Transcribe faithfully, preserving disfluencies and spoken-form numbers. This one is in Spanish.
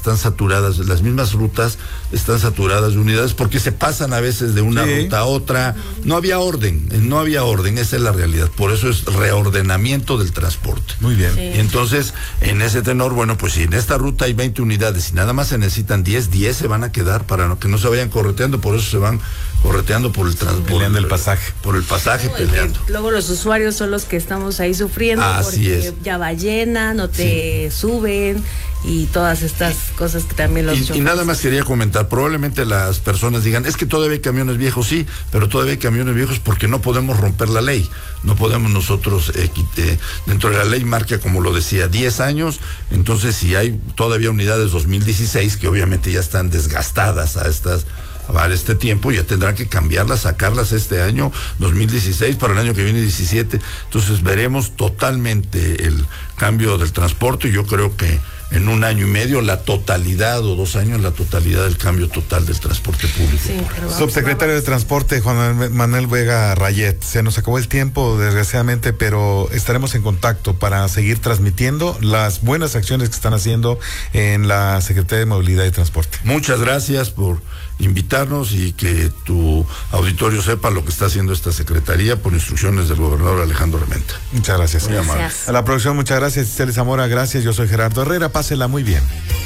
están saturadas, las mismas rutas están saturadas de unidades porque se pasan a veces de una sí. ruta a otra. No había orden, no había orden, esa es la realidad. Por eso es reordenamiento del transporte. Muy bien. Sí. Y entonces, en ese tenor, bueno, pues si en esta ruta hay veinte unidades y nada más se necesitan diez, diez se van a quedar para no, que no se vayan correteando, por eso se van correteando por el transporte. Peleando el pasaje. Por el pasaje, no, peleando. Luego los usuarios son los que estamos ahí sufriendo. Así porque es. Ya va llena, no te sí. suben y todas estas cosas que también los y, y nada más quería comentar, probablemente las personas digan, es que todavía hay camiones viejos, sí, pero todavía hay camiones viejos porque no podemos romper la ley, no podemos nosotros, eh, eh, dentro de la ley marca, como lo decía, diez años, entonces si hay todavía unidades dos mil dieciséis, que obviamente ya están desgastadas a estas a este tiempo, ya tendrán que cambiarlas, sacarlas este año dos mil dieciséis para el año que viene diecisiete, entonces veremos totalmente el cambio del transporte y yo creo que en un año y medio la totalidad o dos años la totalidad del cambio total del transporte público. Sí, Subsecretario de Transporte Juan Manuel Vega Rayet, se nos acabó el tiempo desgraciadamente, pero estaremos en contacto para seguir transmitiendo las buenas acciones que están haciendo en la Secretaría de Movilidad y Transporte. Muchas gracias por invitarnos y que tu auditorio sepa lo que está haciendo esta Secretaría por instrucciones del gobernador Alejandro Armenta. Muchas gracias. Gracias. A la producción, muchas gracias. Iseli Zamora, gracias. Yo soy Gerardo Herrera. Pásela muy bien.